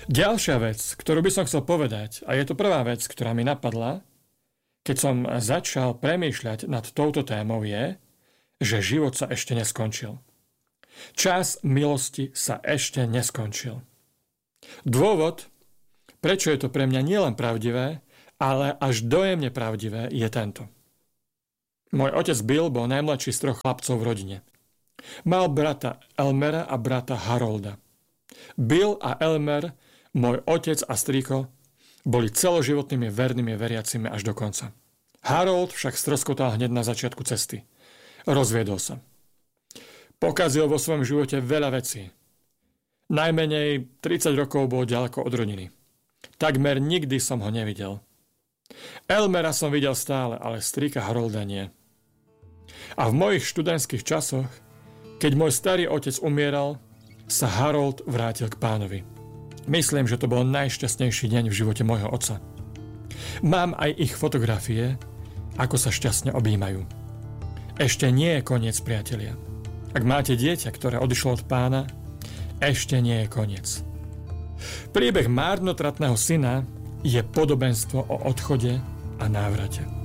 Ďalšia vec, ktorú by som chcel povedať, a je to prvá vec, ktorá mi napadla, keď som začal premýšľať nad touto témou, je, že život sa ešte neskončil. Čas milosti sa ešte neskončil. Dôvod, prečo je to pre mňa nielen pravdivé, ale až dojemne pravdivé, je tento. Môj otec Bill bol najmladší z 3 chlapcov v rodine. Mal brata Elmera a brata Harolda. Bill a Elmer, môj otec a strýko, boli celoživotnými vernými veriacimi až do konca. Harold však stroskotal hneď na začiatku cesty. Rozviedol sa. Pokazil vo svojom živote veľa vecí. Najmenej 30 rokov bol ďaleko od rodiny. Takmer nikdy som ho nevidel. Elmera som videl stále, ale strýka Harolda nie. A v mojich študentských časoch, keď môj starý otec umieral, sa Harold vrátil k Pánovi. Myslím, že to bol najšťastnejší deň v živote môjho otca. Mám aj ich fotografie, ako sa šťastne objímajú. Ešte nie je koniec, priatelia. Ak máte dieťa, ktoré odišlo od Pána, ešte nie je koniec. Príbeh márnotratného syna je podobenstvo o odchode a návrate.